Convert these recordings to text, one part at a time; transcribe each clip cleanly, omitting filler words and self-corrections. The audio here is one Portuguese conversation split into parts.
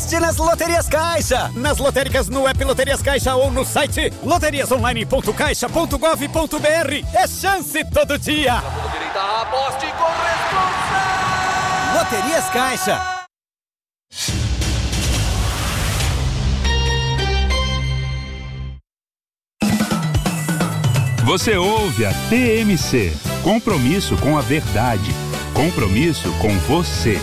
aposte nas Loterias Caixa. Nas lotéricas no app Loterias Caixa ou no site loteriasonline.caixa.gov.br. É chance todo dia. Aposte com responsabilidade. Loterias Caixa. Você ouve a TMC. Compromisso com a verdade. Compromisso com você.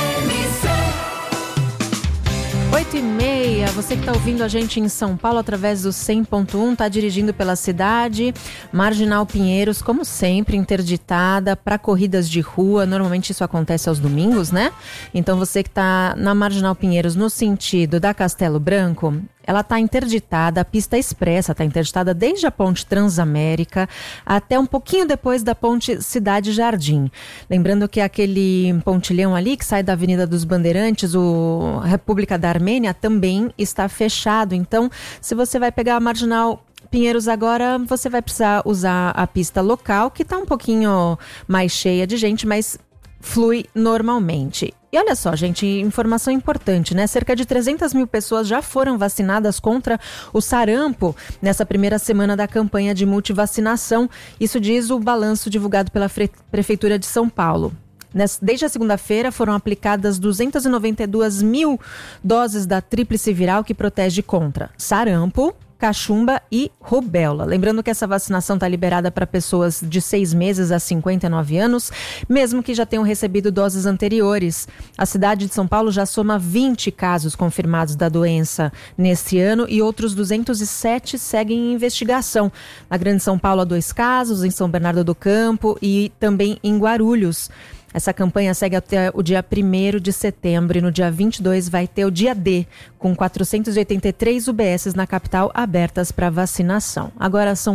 8h30, você que está ouvindo a gente em São Paulo através do 100.1, está dirigindo pela cidade, Marginal Pinheiros, como sempre, interditada para corridas de rua. Normalmente isso acontece aos domingos, né? Então você que está na Marginal Pinheiros no sentido da Castelo Branco, ela está interditada, a pista expressa está interditada desde a ponte Transamérica até um pouquinho depois da ponte Cidade Jardim. Lembrando que aquele pontilhão ali que sai da Avenida dos Bandeirantes, o República da Armênia, também está fechado. Então, se você vai pegar a Marginal Pinheiros agora, você vai precisar usar a pista local, que está um pouquinho mais cheia de gente, mas flui normalmente. E olha só, gente, informação importante, né? Cerca de 300 mil pessoas já foram vacinadas contra o sarampo nessa primeira semana da campanha de multivacinação. Isso diz o balanço divulgado pela Prefeitura de São Paulo. Desde a segunda-feira foram aplicadas 292 mil doses da tríplice viral que protege contra sarampo, cachumba e rubéola. Lembrando que essa vacinação está liberada para pessoas de 6 meses a 59 anos, mesmo que já tenham recebido doses anteriores. A cidade de São Paulo já soma 20 casos confirmados da doença nesse ano e outros 207 seguem em investigação. Na Grande São Paulo há 2 casos, em São Bernardo do Campo e também em Guarulhos. Essa campanha segue até o dia 1º de setembro e no dia 22 vai ter o dia D, com 483 UBSs na capital abertas para vacinação. Agora são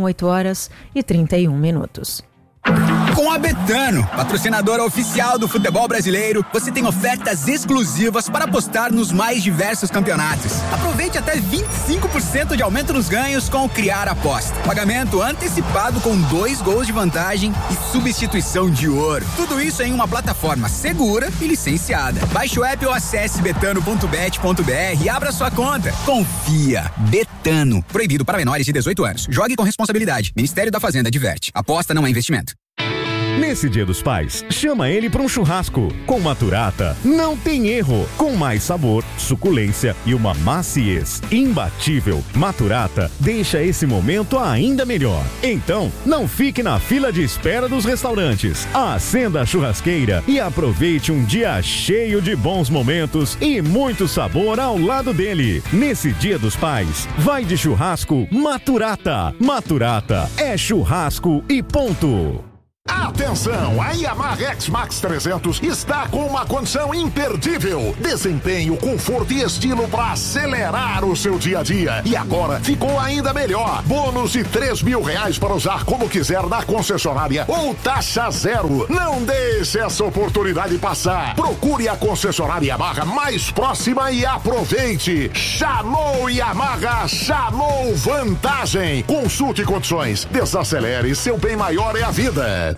8h31. Com a Betano, patrocinadora oficial do futebol brasileiro, você tem ofertas exclusivas para apostar nos mais diversos campeonatos. Aproveite até 25% de aumento nos ganhos com o Criar Aposta. Pagamento antecipado com 2 gols de vantagem e substituição de ouro. Tudo isso em uma plataforma segura e licenciada. Baixe o app ou acesse betano.bet.br e abra sua conta. Confia. Betano. Proibido para menores de 18 anos. Jogue com responsabilidade. Ministério da Fazenda adverte. Aposta não é investimento. Nesse Dia dos Pais, chama ele para um churrasco. Com Maturata, não tem erro. Com mais sabor, suculência e uma maciez imbatível. Maturata deixa esse momento ainda melhor. Então, não fique na fila de espera dos restaurantes. Acenda a churrasqueira e aproveite um dia cheio de bons momentos e muito sabor ao lado dele. Nesse Dia dos Pais, vai de churrasco Maturata. Maturata é churrasco e ponto. Atenção, a Yamaha X-Max 300 está com uma condição imperdível. Desempenho, conforto e estilo para acelerar o seu dia a dia. E agora ficou ainda melhor. Bônus de R$3.000 para usar como quiser na concessionária ou taxa zero. Não deixe essa oportunidade passar. Procure a concessionária Yamaha mais próxima e aproveite. Chamou Yamaha, chamou vantagem. Consulte condições. Desacelere, seu bem maior é a vida.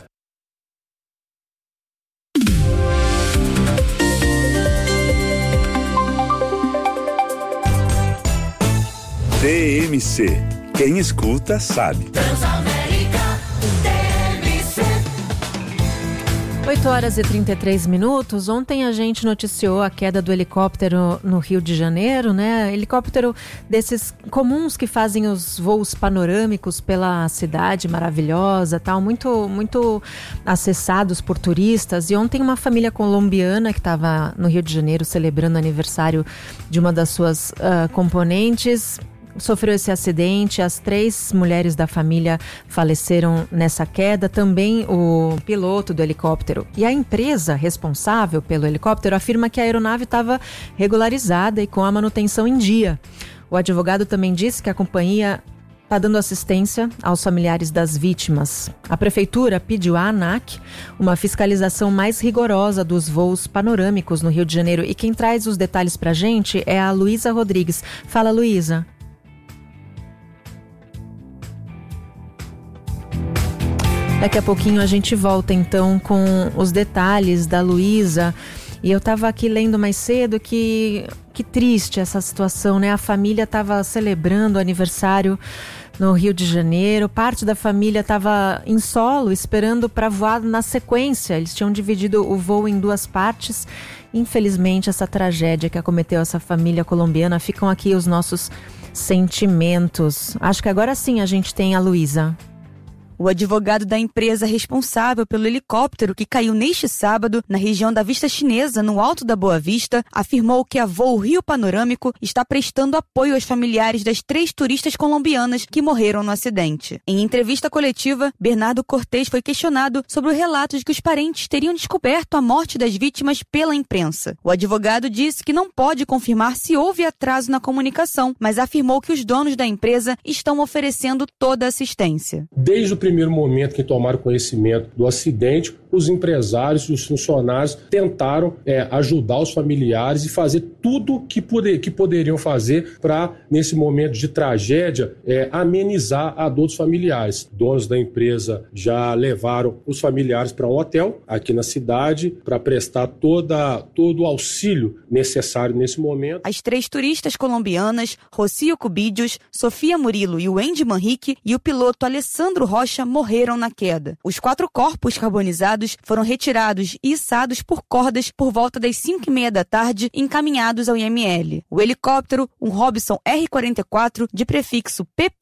TMC. Quem escuta sabe. Transamérica, TMC. 8h33. Ontem a gente noticiou a queda do helicóptero no Rio de Janeiro, né? Helicóptero desses comuns que fazem os voos panorâmicos pela cidade maravilhosa, tal, muito acessados por turistas. E ontem uma família colombiana que estava no Rio de Janeiro celebrando o aniversário de uma das suas componentes sofreu esse acidente. As 3 mulheres da família faleceram nessa queda, também o piloto do helicóptero. E a empresa responsável pelo helicóptero afirma que a aeronave estava regularizada e com a manutenção em dia. O advogado também disse que a companhia está dando assistência aos familiares das vítimas. A prefeitura pediu à ANAC uma fiscalização mais rigorosa dos voos panorâmicos no Rio de Janeiro. E quem traz os detalhes para a gente é a Luísa Rodrigues. Fala, Luísa. Daqui a pouquinho a gente volta então com os detalhes da Luísa. E eu estava aqui lendo mais cedo que que triste essa situação, né? A família estava celebrando o aniversário no Rio de Janeiro, parte da família estava em solo, esperando para voar na sequência. Eles tinham dividido o voo em 2 partes. Infelizmente, essa tragédia que acometeu essa família colombiana, ficam aqui os nossos sentimentos. Acho que agora sim a gente tem a Luísa. O advogado da empresa responsável pelo helicóptero que caiu neste sábado na região da Vista Chinesa, no Alto da Boa Vista, afirmou que a Voo Rio Panorâmico está prestando apoio aos familiares das 3 turistas colombianas que morreram no acidente. Em entrevista coletiva, Bernardo Cortés foi questionado sobre o relato de que os parentes teriam descoberto a morte das vítimas pela imprensa. O advogado disse que não pode confirmar se houve atraso na comunicação, mas afirmou que os donos da empresa estão oferecendo toda a assistência. Desde o primeiro momento que tomaram conhecimento do acidente, os empresários e os funcionários tentaram ajudar os familiares e fazer tudo que poderiam fazer para, nesse momento de tragédia, amenizar a dor dos familiares. Donos da empresa já levaram os familiares para um hotel aqui na cidade para prestar todo o auxílio necessário nesse momento. As 3 turistas colombianas, Rocío Cubidios, Sofia Murilo e Wendy Manrique, e o piloto Alessandro Rocha morreram na queda. Os 4 corpos carbonizados foram retirados e içados por cordas por volta das 5h30 da tarde e encaminhados ao IML. O helicóptero, um Robson R-44 de prefixo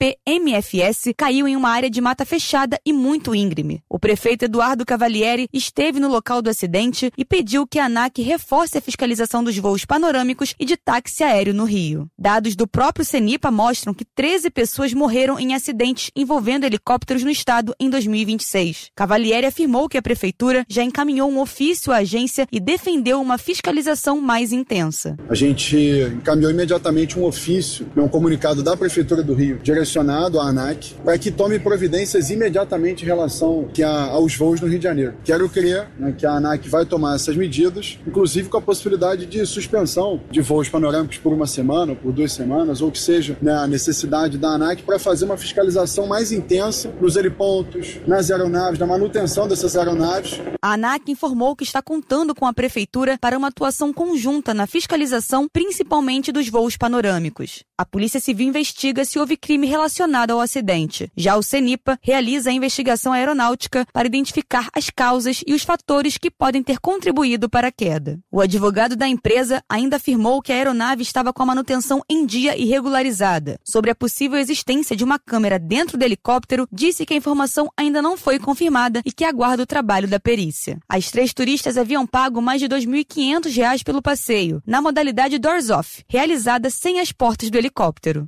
PPMFS, caiu em uma área de mata fechada e muito íngreme. O prefeito Eduardo Cavalieri esteve no local do acidente e pediu que a ANAC reforce a fiscalização dos voos panorâmicos e de táxi aéreo no Rio. Dados do próprio CENIPA mostram que 13 pessoas morreram em acidentes envolvendo helicópteros no estado em 2026. Cavalieri afirmou que a prefeitura já encaminhou um ofício à agência e defendeu uma fiscalização mais intensa. A gente encaminhou imediatamente um ofício, um comunicado da Prefeitura do Rio, direcionado à ANAC, para que tome providências imediatamente em relação aos voos no Rio de Janeiro. Quero crer que a ANAC vai tomar essas medidas, inclusive com a possibilidade de suspensão de voos panorâmicos por 1 semana, por 2 semanas, ou que seja, a necessidade da ANAC para fazer uma fiscalização mais intensa nos helipontos, nas aeronaves, na manutenção dessas aeronaves. A ANAC informou que está contando com a Prefeitura para uma atuação conjunta na fiscalização, principalmente dos voos panorâmicos. A Polícia Civil investiga se houve crime relacionado ao acidente. Já o CENIPA realiza a investigação aeronáutica para identificar as causas e os fatores que podem ter contribuído para a queda. O advogado da empresa ainda afirmou que a aeronave estava com a manutenção em dia e regularizada. Sobre a possível existência de uma câmera dentro do helicóptero, disse que a informação ainda não foi confirmada e que aguarda o trabalho da perícia. As 3 turistas haviam pago mais de R$ 2.500 pelo passeio, na modalidade doors off, realizada sem as portas do helicóptero.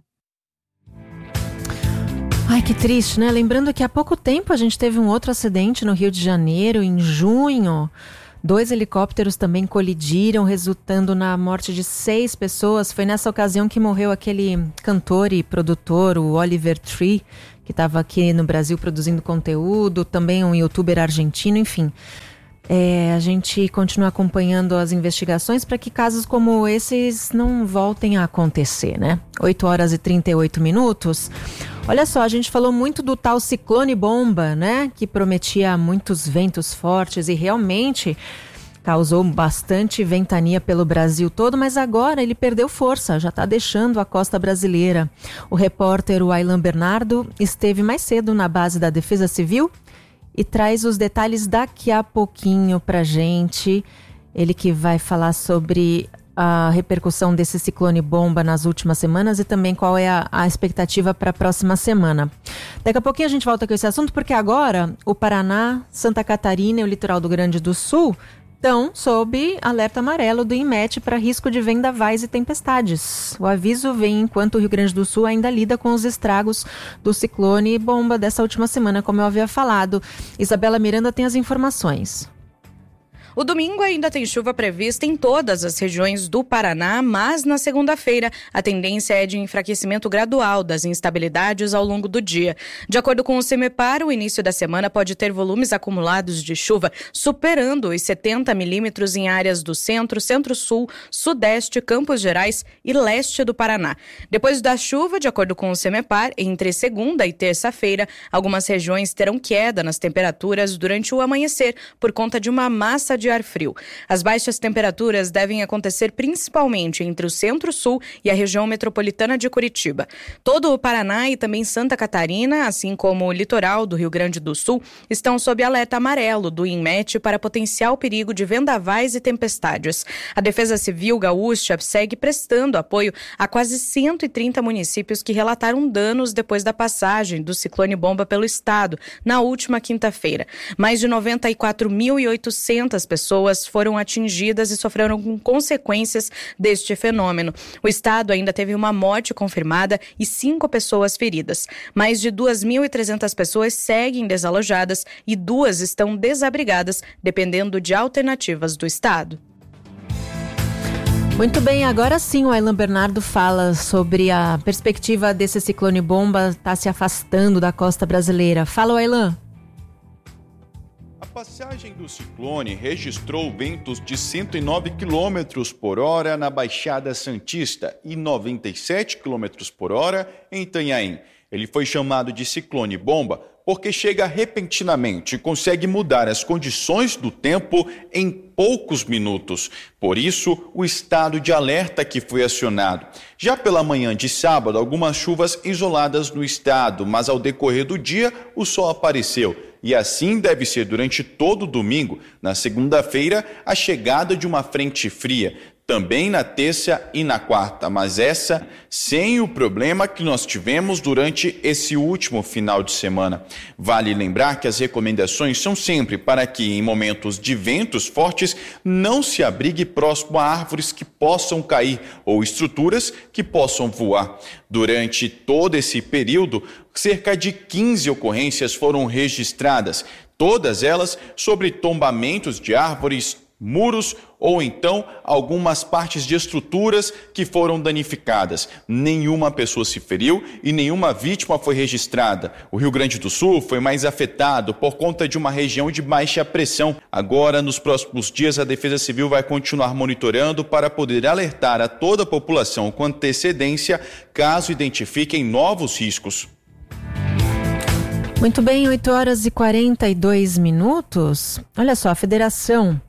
Ai, que triste, né? Lembrando que há pouco tempo a gente teve um outro acidente no Rio de Janeiro, em junho. 2 helicópteros também colidiram, resultando na morte de 6 pessoas. Foi nessa ocasião que morreu aquele cantor e produtor, o Oliver Tree, que estava aqui no Brasil produzindo conteúdo, também um youtuber argentino, enfim. A gente continua acompanhando as investigações para que casos como esses não voltem a acontecer, né? 8h38. Olha só, a gente falou muito do tal ciclone bomba, né? Que prometia muitos ventos fortes e realmente causou bastante ventania pelo Brasil todo, mas agora ele perdeu força, já está deixando a costa brasileira. O repórter Aylan Bernardo esteve mais cedo na base da Defesa Civil e traz os detalhes daqui a pouquinho pra gente. Ele que vai falar sobre a repercussão desse ciclone bomba nas últimas semanas e também qual é a expectativa para a próxima semana. Daqui a pouquinho a gente volta com esse assunto, porque agora o Paraná, Santa Catarina e o litoral do Rio Grande do Sul estão sob alerta amarelo do INMET para risco de vendavais e tempestades. O aviso vem enquanto o Rio Grande do Sul ainda lida com os estragos do ciclone bomba dessa última semana, como eu havia falado. Isabela Miranda tem as informações. O domingo ainda tem chuva prevista em todas as regiões do Paraná, mas na segunda-feira a tendência é de enfraquecimento gradual das instabilidades ao longo do dia. De acordo com o CEMEPAR, o início da semana pode ter volumes acumulados de chuva superando os 70 milímetros em áreas do centro, centro-sul, sudeste, Campos Gerais e leste do Paraná. Depois da chuva, de acordo com o CEMEPAR, entre segunda e terça-feira, algumas regiões terão queda nas temperaturas durante o amanhecer por conta de uma massa de de ar frio. As baixas temperaturas devem acontecer principalmente entre o centro-sul e a região metropolitana de Curitiba. Todo o Paraná e também Santa Catarina, assim como o litoral do Rio Grande do Sul, estão sob alerta amarelo do INMET para potencial perigo de vendavais e tempestades. A Defesa Civil gaúcha segue prestando apoio a quase 130 municípios que relataram danos depois da passagem do ciclone bomba pelo estado na última quinta-feira. Mais de 94.800 pessoas foram atingidas e sofreram com consequências deste fenômeno. O estado ainda teve uma morte confirmada e 5 pessoas feridas. Mais de 2.300 pessoas seguem desalojadas e 2 estão desabrigadas, dependendo de alternativas do estado. Muito bem, agora sim o Aylan Bernardo fala sobre a perspectiva desse ciclone bomba estar se afastando da costa brasileira. Fala, Aylan. A passagem do ciclone registrou ventos de 109 km por hora na Baixada Santista e 97 km por hora em Itanhaém. Ele foi chamado de ciclone bomba porque chega repentinamente e consegue mudar as condições do tempo em poucos minutos. Por isso, o estado de alerta que foi acionado. Já pela manhã de sábado, algumas chuvas isoladas no estado, mas ao decorrer do dia, o sol apareceu. E assim deve ser durante todo o domingo. Na segunda-feira, a chegada de uma frente fria. Também na terça e na quarta, mas essa sem o problema que nós tivemos durante esse último final de semana. Vale lembrar que as recomendações são sempre para que, em momentos de ventos fortes, não se abrigue próximo a árvores que possam cair ou estruturas que possam voar. Durante todo esse período, cerca de 15 ocorrências foram registradas, todas elas sobre tombamentos de árvores, muros ou então algumas partes de estruturas que foram danificadas. Nenhuma pessoa se feriu e nenhuma vítima foi registrada. O Rio Grande do Sul foi mais afetado por conta de uma região de baixa pressão. Agora, nos próximos dias, a Defesa Civil vai continuar monitorando para poder alertar a toda a população com antecedência caso identifiquem novos riscos. Muito bem, 8h42. Olha só, a Federação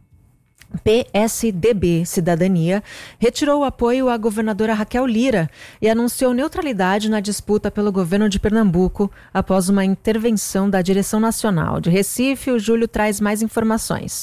PSDB Cidadania retirou o apoio à governadora Raquel Lira e anunciou neutralidade na disputa pelo governo de Pernambuco após uma intervenção da direção nacional. De Recife, o Júlio traz mais informações.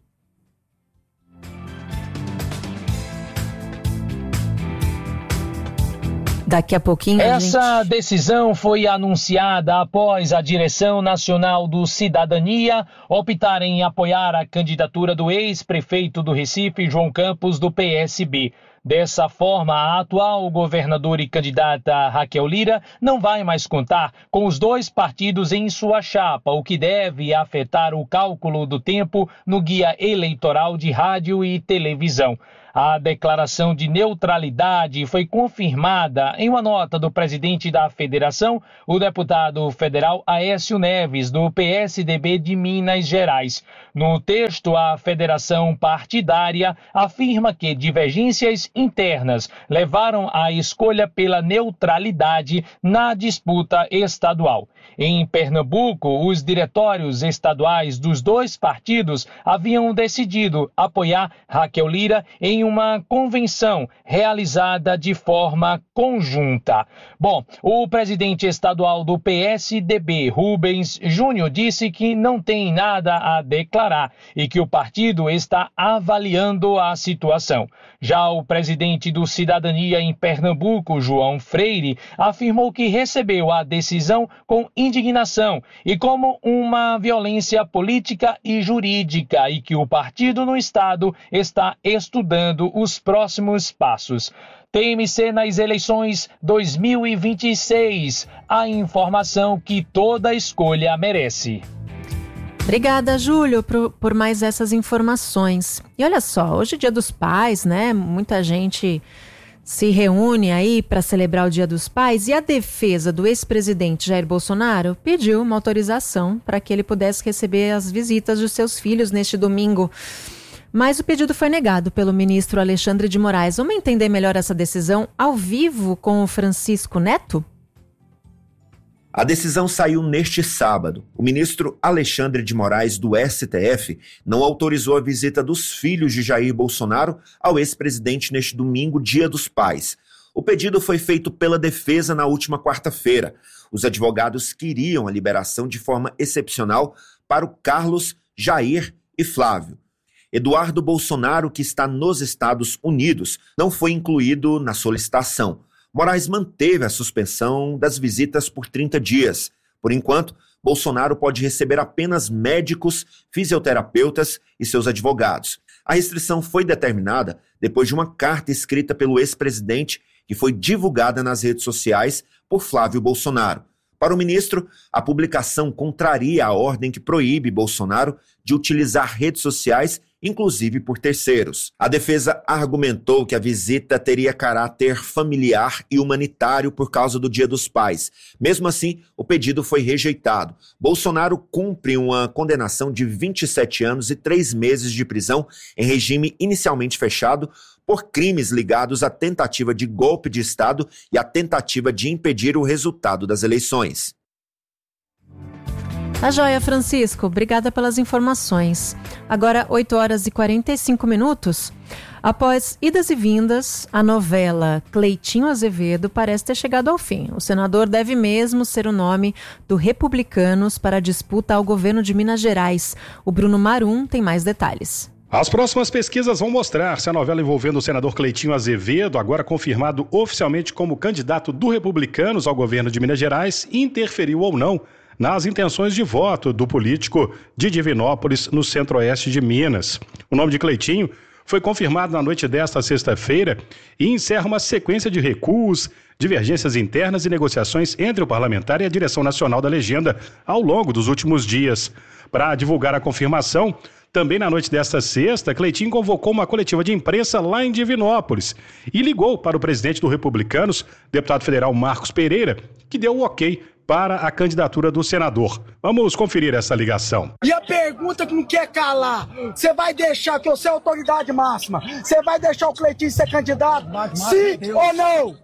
Daqui a pouquinho Essa decisão foi anunciada após a direção nacional do Cidadania optar em apoiar a candidatura do ex-prefeito do Recife, João Campos, do PSB. Dessa forma, a atual governadora e candidata Raquel Lira não vai mais contar com os 2 partidos em sua chapa, o que deve afetar o cálculo do tempo no guia eleitoral de rádio e televisão. A declaração de neutralidade foi confirmada em uma nota do presidente da federação, o deputado federal Aécio Neves, do PSDB de Minas Gerais. No texto, a federação partidária afirma que divergências internas levaram à escolha pela neutralidade na disputa estadual. Em Pernambuco, os diretórios estaduais dos 2 partidos haviam decidido apoiar Raquel Lira em uma convenção realizada de forma conjunta. Bom, o presidente estadual do PSDB, Rubens Júnior, disse que não tem nada a declarar e que o partido está avaliando a situação. Já o presidente do Cidadania em Pernambuco, João Freire, afirmou que recebeu a decisão com indignação e como uma violência política e jurídica e que o partido no estado está estudando os próximos passos. TMC nas eleições 2026, a informação que toda escolha merece. Obrigada, Júlio, por mais essas informações. E olha só, hoje é Dia dos Pais, né? Muita gente se reúne aí para celebrar o Dia dos Pais e a defesa do ex-presidente Jair Bolsonaro pediu uma autorização para que ele pudesse receber as visitas dos seus filhos neste domingo. Mas o pedido foi negado pelo ministro Alexandre de Moraes. Vamos entender melhor essa decisão ao vivo com o Francisco Neto? A decisão saiu neste sábado. O ministro Alexandre de Moraes, do STF, não autorizou a visita dos filhos de Jair Bolsonaro ao ex-presidente neste domingo, Dia dos Pais. O pedido foi feito pela defesa na última quarta-feira. Os advogados queriam a liberação de forma excepcional para o Carlos, Jair e Flávio. Eduardo Bolsonaro, que está nos Estados Unidos, não foi incluído na solicitação. Moraes manteve a suspensão das visitas por 30 dias. Por enquanto, Bolsonaro pode receber apenas médicos, fisioterapeutas e seus advogados. A restrição foi determinada depois de uma carta escrita pelo ex-presidente que foi divulgada nas redes sociais por Flávio Bolsonaro. Para o ministro, a publicação contraria a ordem que proíbe Bolsonaro de utilizar redes sociais, inclusive por terceiros. A defesa argumentou que a visita teria caráter familiar e humanitário por causa do Dia dos Pais. Mesmo assim, o pedido foi rejeitado. Bolsonaro cumpre uma condenação de 27 anos e 3 meses de prisão em regime inicialmente fechado por crimes ligados à tentativa de golpe de Estado e à tentativa de impedir o resultado das eleições. Tá joia, Francisco. Obrigada pelas informações. Agora, 8 horas e 45 minutos. Após idas e vindas, a novela Cleitinho Azevedo parece ter chegado ao fim. O senador deve mesmo ser o nome do Republicanos para a disputa ao governo de Minas Gerais. O Bruno Marum tem mais detalhes. As próximas pesquisas vão mostrar se a novela envolvendo o senador Cleitinho Azevedo, agora confirmado oficialmente como candidato do Republicanos ao governo de Minas Gerais, interferiu ou não nas intenções de voto do político de Divinópolis, no centro-oeste de Minas. O nome de Cleitinho foi confirmado na noite desta sexta-feira e encerra uma sequência de recuos, divergências internas e negociações entre o parlamentar e a direção nacional da legenda ao longo dos últimos dias. Para divulgar a confirmação, também na noite desta sexta, Cleitinho convocou uma coletiva de imprensa lá em Divinópolis e ligou para o presidente do Republicanos, deputado federal Marcos Pereira, que deu o ok para a candidatura do senador. Vamos conferir essa ligação. E a pergunta que não quer calar, você vai deixar, que você é a autoridade máxima, você vai deixar o Cleitinho ser candidato? Sim ou não?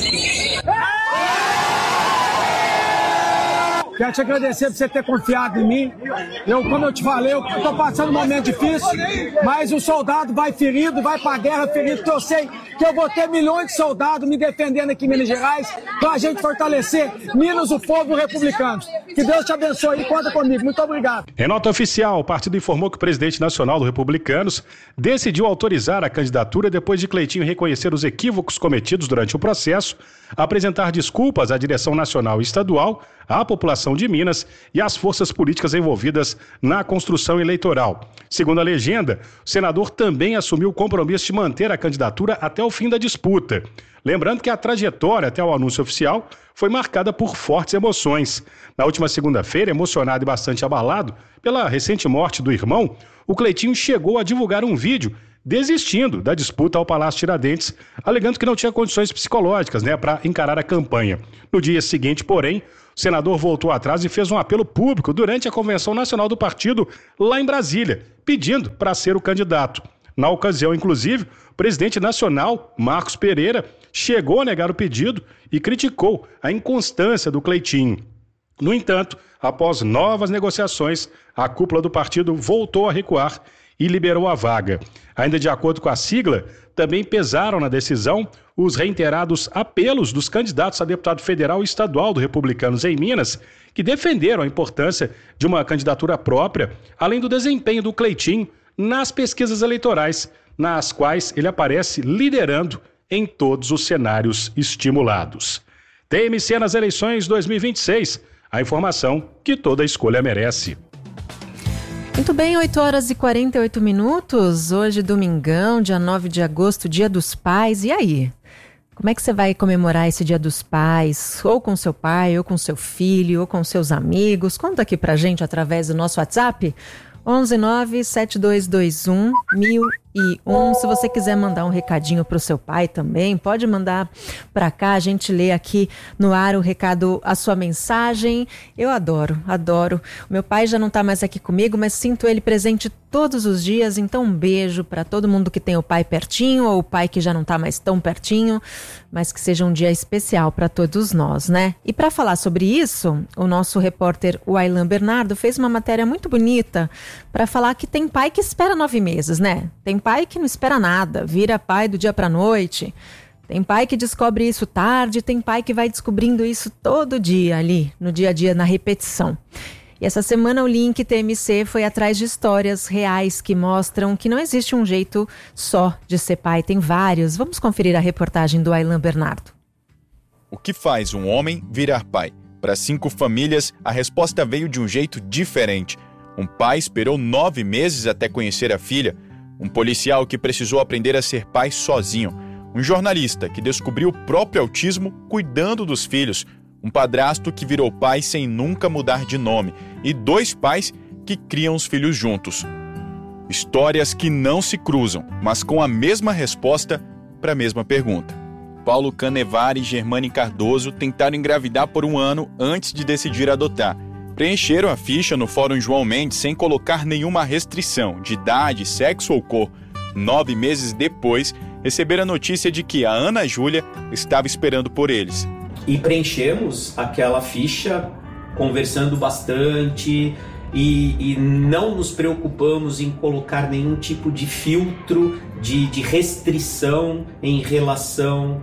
Quero te agradecer por você ter confiado em mim. Como eu te falei, eu tô passando um momento difícil, mas o soldado vai ferido, vai pra guerra ferido, porque eu sei que eu vou ter milhões de soldados me defendendo aqui em Minas Gerais, pra gente fortalecer Minas, o povo e os republicanos. Que Deus te abençoe e conta comigo. Muito obrigado. Em nota oficial, o partido informou que o presidente nacional do Republicanos decidiu autorizar a candidatura depois de Cleitinho reconhecer os equívocos cometidos durante o processo, apresentar desculpas à direção nacional e estadual, à população de Minas e às forças políticas envolvidas na construção eleitoral. Segundo a legenda, o senador também assumiu o compromisso de manter a candidatura até o fim da disputa. Lembrando que a trajetória até o anúncio oficial foi marcada por fortes emoções. Na última segunda-feira, emocionado e bastante abalado pela recente morte do irmão, o Cleitinho chegou a divulgar um vídeo desistindo da disputa ao Palácio Tiradentes, alegando que não tinha condições psicológicas, para encarar a campanha. No dia seguinte, porém, o senador voltou atrás e fez um apelo público durante a convenção nacional do partido lá em Brasília, pedindo para ser o candidato. Na ocasião, inclusive, o presidente nacional, Marcos Pereira, chegou a negar o pedido e criticou a inconstância do Cleitinho. No entanto, após novas negociações, a cúpula do partido voltou a recuar e liberou a vaga. Ainda de acordo com a sigla, também pesaram na decisão os reiterados apelos dos candidatos a deputado federal e estadual do Republicanos em Minas, que defenderam a importância de uma candidatura própria, além do desempenho do Cleitinho nas pesquisas eleitorais, nas quais ele aparece liderando em todos os cenários estimulados. TMC nas eleições 2026, a informação que toda escolha merece. Muito bem, 8 horas e 48 minutos, hoje domingão, dia 9 de agosto, Dia dos Pais. E aí? Como é que você vai comemorar esse Dia dos Pais? Ou com seu pai, ou com seu filho, ou com seus amigos? Conta aqui pra gente através do nosso WhatsApp, 119-7221-1001. 991. Se você quiser mandar um recadinho pro seu pai também, pode mandar para cá, a gente lê aqui no ar o recado, a sua mensagem. Eu adoro. O meu pai já não tá mais aqui comigo, mas sinto ele presente todos os dias, então um beijo para todo mundo que tem o pai pertinho ou o pai que já não tá mais tão pertinho, mas que seja um dia especial para todos nós, né? E para falar sobre isso, o nosso repórter Wailan Bernardo fez uma matéria muito bonita para falar que tem pai que espera 9 meses, né? Tem pai que não espera nada, vira pai do dia para noite. Tem pai que descobre isso tarde, tem pai que vai descobrindo isso todo dia ali, no dia a dia, na repetição. E essa semana o Link TMC foi atrás de histórias reais que mostram que não existe um jeito só de ser pai, tem vários. Vamos conferir a reportagem do Wailan Bernardo. O que faz um homem virar pai? Para 5 famílias, a resposta veio de um jeito diferente. Um pai esperou 9 meses até conhecer a filha. Um policial que precisou aprender a ser pai sozinho. Um jornalista que descobriu o próprio autismo cuidando dos filhos. Um padrasto que virou pai sem nunca mudar de nome. E 2 pais que criam os filhos juntos. Histórias que não se cruzam, mas com a mesma resposta para a mesma pergunta. Paulo Canevari e Germane Cardoso tentaram engravidar por 1 ano antes de decidir adotar. Preencheram a ficha no Fórum João Mendes sem colocar nenhuma restrição de idade, sexo ou cor. 9 meses depois, receberam a notícia de que a Ana Júlia estava esperando por eles. E preenchemos aquela ficha conversando bastante e não nos preocupamos em colocar nenhum tipo de filtro, de restrição em relação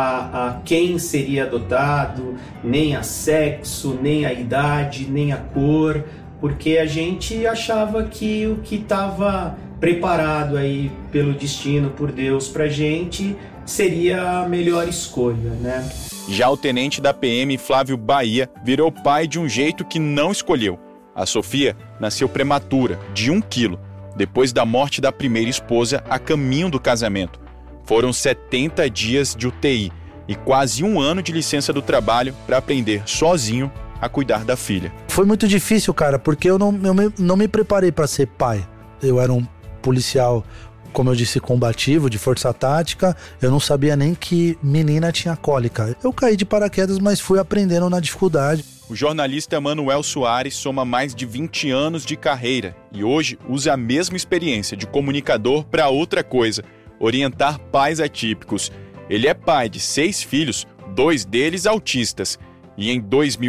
a quem seria adotado, nem a sexo, nem a idade, nem a cor, porque a gente achava que o que estava preparado aí pelo destino, por Deus, pra gente, seria a melhor escolha, né? Já o tenente da PM, Flávio Bahia, virou pai de um jeito que não escolheu. A Sofia nasceu prematura, de 1 quilo, depois da morte da primeira esposa a caminho do casamento. Foram 70 dias de UTI e quase 1 ano de licença do trabalho para aprender sozinho a cuidar da filha. Foi muito difícil, cara, porque eu não me preparei para ser pai. Eu era um policial, como eu disse, combativo, de força tática. Eu não sabia nem que menina tinha cólica. Eu caí de paraquedas, mas fui aprendendo na dificuldade. O jornalista Manuel Soares soma mais de 20 anos de carreira e hoje usa a mesma experiência de comunicador para outra coisa, orientar pais atípicos. Ele é pai de 6 filhos, 2 deles autistas, e em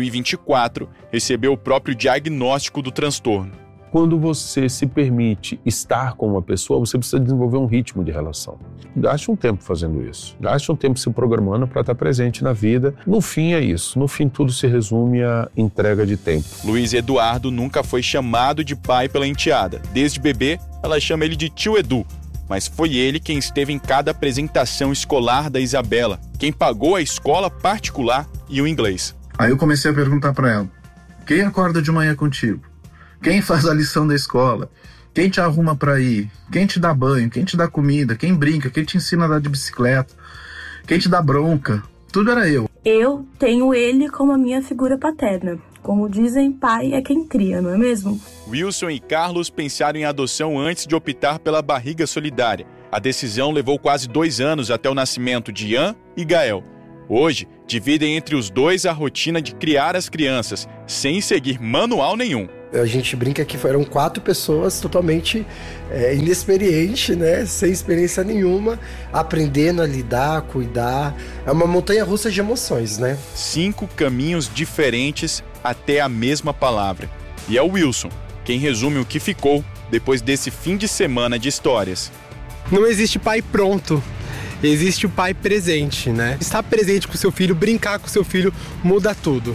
2024 recebeu o próprio diagnóstico do transtorno. Quando você se permite estar com uma pessoa, você precisa desenvolver um ritmo de relação. Gaste um tempo fazendo isso. Gaste um tempo se programando para estar presente na vida. No fim é isso. No fim tudo se resume à entrega de tempo. Luiz Eduardo nunca foi chamado de pai pela enteada. Desde bebê, ela chama ele de tio Edu. Mas foi ele quem esteve em cada apresentação escolar da Isabela, quem pagou a escola particular e o inglês. Aí eu comecei a perguntar para ela: quem acorda de manhã contigo? Quem faz a lição da escola? Quem te arruma para ir? Quem te dá banho? Quem te dá comida? Quem brinca? Quem te ensina a andar de bicicleta? Quem te dá bronca? Tudo era eu. Eu tenho ele como a minha figura paterna. Como dizem, pai é quem cria, não é mesmo? Wilson e Carlos pensaram em adoção antes de optar pela barriga solidária. A decisão levou quase 2 anos até o nascimento de Ian e Gael. Hoje, dividem entre os dois a rotina de criar as crianças, sem seguir manual nenhum. A gente brinca que eram 4 pessoas totalmente inexperientes, né? Sem experiência nenhuma, aprendendo a lidar, cuidar. É uma montanha-russa de emoções, né? 5 caminhos diferentes até a mesma palavra. E é o Wilson quem resume o que ficou depois desse fim de semana de histórias. Não existe pai pronto. Existe o pai presente, né? Estar presente com o seu filho, brincar com o seu filho, muda tudo.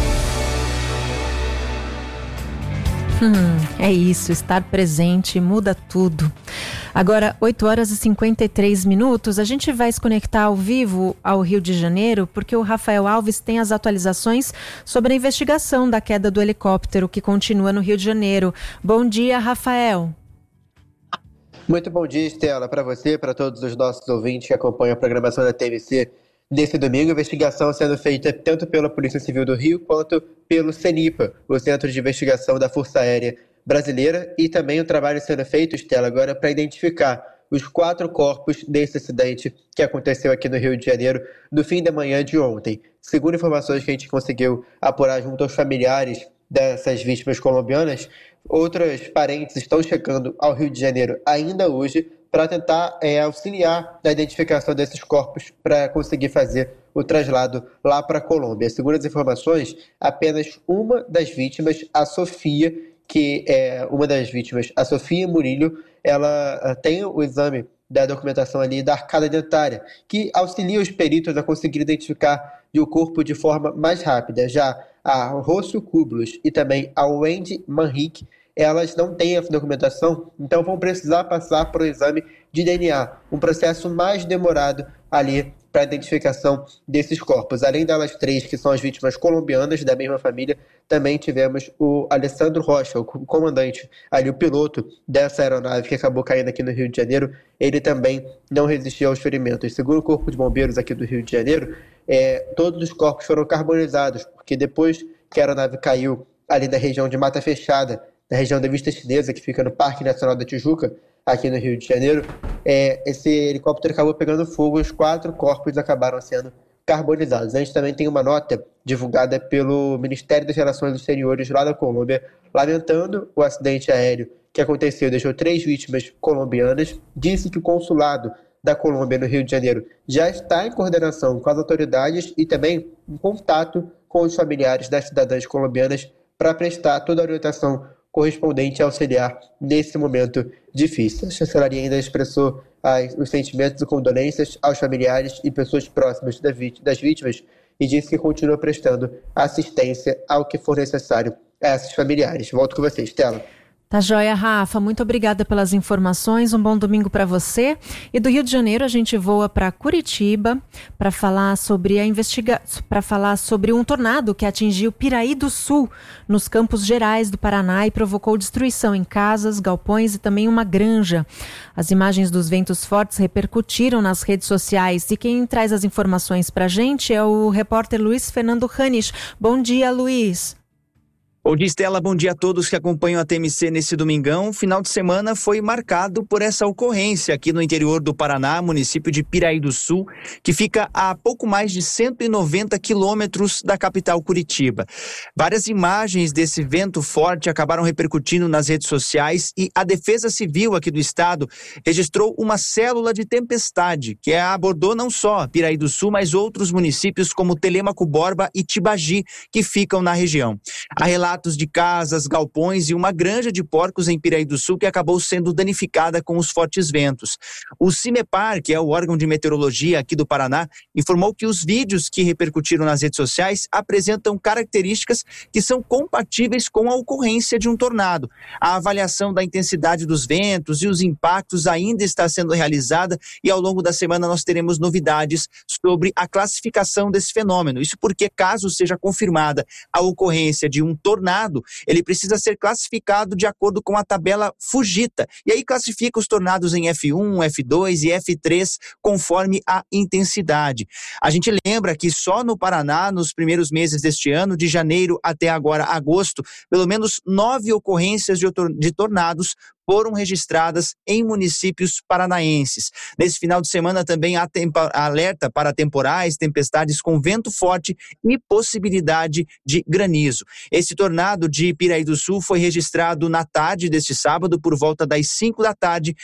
É isso, estar presente muda tudo. Agora, 8h53, a gente vai se conectar ao vivo ao Rio de Janeiro, porque o Rafael Alves tem as atualizações sobre a investigação da queda do helicóptero que continua no Rio de Janeiro. Bom dia, Rafael. Muito bom dia, Estela, para você, para todos os nossos ouvintes que acompanham a programação da TMC. Nesse domingo, a investigação sendo feita tanto pela Polícia Civil do Rio quanto pelo CENIPA, o Centro de Investigação da Força Aérea Brasileira, e também o trabalho sendo feito, Estela, agora para identificar os 4 corpos desse acidente que aconteceu aqui no Rio de Janeiro no fim da manhã de ontem. Segundo informações que a gente conseguiu apurar junto aos familiares dessas vítimas colombianas, outros parentes estão chegando ao Rio de Janeiro ainda hoje para tentar auxiliar na identificação desses corpos para conseguir fazer o traslado lá para a Colômbia. Segundo as informações, apenas uma das vítimas, a Sofia, a Sofia Murillo, ela tem o exame da documentação ali da arcada dentária, que auxilia os peritos a conseguir identificar o corpo de forma mais rápida. Já a Rocio Cublos e também a Wendy Manrique, elas não têm essa documentação, então vão precisar passar por um exame de DNA, um processo mais demorado ali para a identificação desses corpos. Além delas 3, que são as vítimas colombianas da mesma família, também tivemos o Alessandro Rocha, o comandante, ali o piloto dessa aeronave que acabou caindo aqui no Rio de Janeiro. Ele também não resistiu aos ferimentos. Segundo o Corpo de Bombeiros aqui do Rio de Janeiro, todos os corpos foram carbonizados, porque depois que a aeronave caiu ali da região de Mata Fechada, na região da Vista Chinesa, que fica no Parque Nacional da Tijuca, aqui no Rio de Janeiro, esse helicóptero acabou pegando fogo e os 4 corpos acabaram sendo carbonizados. A gente também tem uma nota divulgada pelo Ministério das Relações Exteriores lá da Colômbia, lamentando o acidente aéreo que aconteceu, deixou 3 vítimas colombianas, disse que o consulado da Colômbia no Rio de Janeiro já está em coordenação com as autoridades e também em contato com os familiares das cidadãs colombianas para prestar toda a orientação correspondente a auxiliar nesse momento difícil. A chancelaria ainda expressou os sentimentos e condolências aos familiares e pessoas próximas das vítimas e disse que continua prestando assistência ao que for necessário a esses familiares. Volto com vocês, Stella. Tá joia, Rafa. Muito obrigada pelas informações. Um bom domingo para você. E do Rio de Janeiro a gente voa para Curitiba para falar sobre um tornado que atingiu Piraí do Sul, nos Campos Gerais do Paraná, e provocou destruição em casas, galpões e também uma granja. As imagens dos ventos fortes repercutiram nas redes sociais e quem traz as informações para a gente é o repórter Luiz Fernando Ranisch. Bom dia, Luiz. Bom dia, Stella. Bom dia a todos que acompanham a TMC nesse domingão. O final de semana foi marcado por essa ocorrência aqui no interior do Paraná, município de Piraí do Sul, que fica a pouco mais de 190 quilômetros da capital Curitiba. Várias imagens desse vento forte acabaram repercutindo nas redes sociais e a Defesa Civil aqui do estado registrou uma célula de tempestade que abordou não só Piraí do Sul, mas outros municípios como Telêmaco Borba e Tibagi, que ficam na região. Há relatos de casas, galpões e uma granja de porcos em Piraí do Sul que acabou sendo danificada com os fortes ventos. O CIMEPAR, que é o órgão de meteorologia aqui do Paraná, informou que os vídeos que repercutiram nas redes sociais apresentam características que são compatíveis com a ocorrência de um tornado. A avaliação da intensidade dos ventos e os impactos ainda está sendo realizada e ao longo da semana nós teremos novidades sobre a classificação desse fenômeno. Isso porque, caso seja confirmada a ocorrência de um tornado, ele precisa ser classificado de acordo com a tabela Fujita. E aí classifica os tornados em F1, F2 e F3 conforme a intensidade. A gente lembra que só no Paraná, nos primeiros meses deste ano, de janeiro até agora agosto, pelo menos 9 ocorrências de tornados foram registradas em municípios paranaenses. Nesse final de semana também há alerta para temporais, tempestades com vento forte e possibilidade de granizo. Esse tornado de Piraí do Sul foi registrado na tarde deste sábado, por volta das 5 da tarde,